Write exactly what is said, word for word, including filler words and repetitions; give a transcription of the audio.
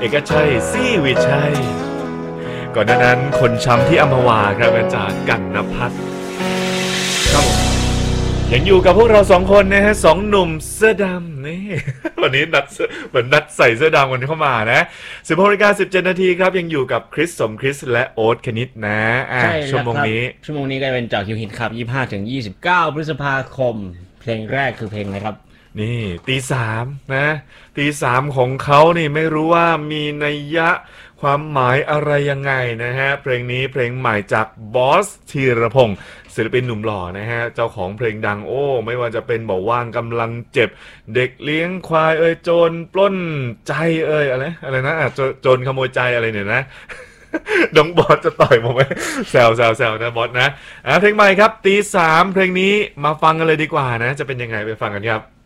เอกชัยซี่วิชัยก่อนหน้านั้นคนช้ำที่อัมพวาครับมาจากกันนภัทรครับผมยังอยู่กับพวกเราสองคนนะฮะสองหนุ่มเสื้อดำนี่ วันนี้นัดเหมือนนัดใส่เสื้อดำกันเข้ามานะสิบหกนาฬิกาสิบเจ็ดนาทีครับยังอยู่กับคริสสมคริสและโอ๊ตคณิตนะอ่ะชั่วโมงนี้ชั่วโมงนี้ก็เป็นจากคิวฮิตครับยี่สิบห้าถึงยี่สิบเก้าพฤษภาคมเพลงแรกคือเพลงอะไรครับนี่ตีสามนะตีสามของเขานี่ไม่รู้ว่ามีนัยยะความหมายอะไรยังไงนะฮะเพลงนี้เพลงใหม่จากบอสธีรพงศ์ศิลปินหนุ่มหล่อนะฮะเจ้าของเพลงดังโอ้ไม่ว่าจะเป็นบอกว่างกำลังเจ็บเด็กเลี้ยงควายเอ้ยโจรปล้นใจเอ้ยอะไรอะไรนะโจโจรขโมยใจอะไรเนี่ยนะน้องบอสจะต่อยผมไหมแซวแซวแซวนะบอสนะอ่ะเพลงใหม่ครับตีสามเพลงนี้มาฟังกันเลยดีกว่านะจะเป็นยังไงไปฟังกันครับ